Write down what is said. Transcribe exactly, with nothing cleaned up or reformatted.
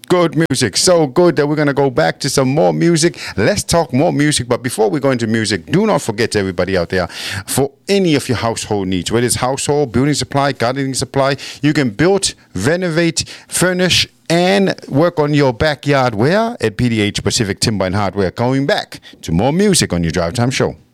Good music, so good that we're going to go back to some more music. Let's talk more music, but before we go into music, do not forget, everybody out there, for any of your household needs, whether it's household, building supply, gardening supply, you can build, renovate, furnish, and work on your backyard where? At P D H Pacific Timber and Hardware. Going back to more music on your Drive Time Show.